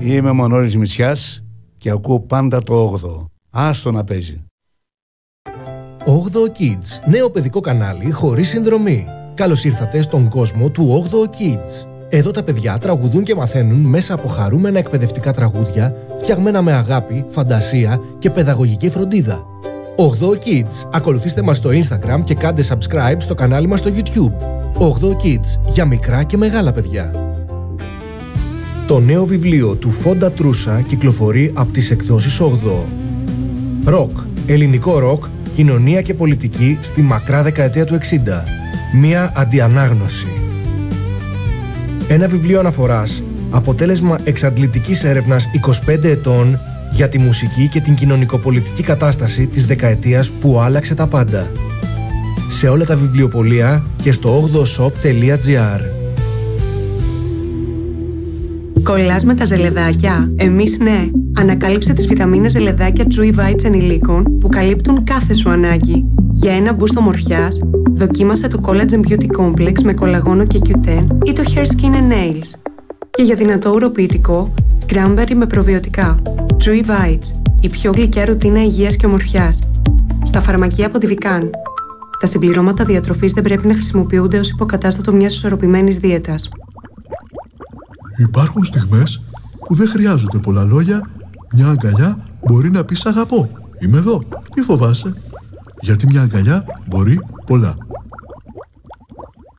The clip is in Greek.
Είμαι ο Μανώλης Μητσιάς και ακούω πάντα το 8ο. Άστο να παίζει. 8ο Kids, νέο παιδικό κανάλι χωρίς συνδρομή. Καλώς ήρθατε στον κόσμο του 8ο Kids. Εδώ τα παιδιά τραγουδούν και μαθαίνουν μέσα από χαρούμενα εκπαιδευτικά τραγούδια, φτιαγμένα με αγάπη, φαντασία και παιδαγωγική φροντίδα. 8ο Kids. Ακολουθήστε μας στο Instagram και κάντε subscribe στο κανάλι μας στο YouTube. 8ο Kids, για μικρά και μεγάλα παιδιά. Το νέο βιβλίο του Φόντα Τρούσα κυκλοφορεί από τις εκδόσεις 8ο. Ροκ, ελληνικό ροκ, κοινωνία και πολιτική στη μακρά δεκαετία του 60. Μία αντιανάγνωση. Ένα βιβλίο αναφοράς, αποτέλεσμα εξαντλητικής έρευνας 25 ετών για τη μουσική και την κοινωνικοπολιτική κατάσταση της δεκαετίας που άλλαξε τα πάντα. Σε όλα τα βιβλιοπωλεία και στο 8oshop.gr. Κολλάς με τα ζελεδάκια? Εμείς ναι. Ανακάλυψε τις βιταμίνες ζελεδάκια True Vites ενηλίκων που καλύπτουν κάθε σου ανάγκη. Για ένα boost ομορφιάς, δοκίμασε το Collagen Beauty Complex με κολαγόνο και Q10 ή το Hair Skin and Nails. Και για δυνατό ουροποιητικό, Cranberry με προβιωτικά. True Vites, η πιο γλυκιά ρουτίνα υγείας και ομορφιάς. Στα φαρμακεία από τη Vican. Τα συμπληρώματα διατροφής δεν πρέπει να χρησιμοποιούνται ως υποκατάστατο μιας ισορροπημένης δίαιτας. Υπάρχουν στιγμές που δεν χρειάζονται πολλά λόγια, μια αγκαλιά μπορεί να πει «Σ' αγαπώ, είμαι εδώ» ή φοβάσαι. Γιατί μια αγκαλιά μπορεί πολλά.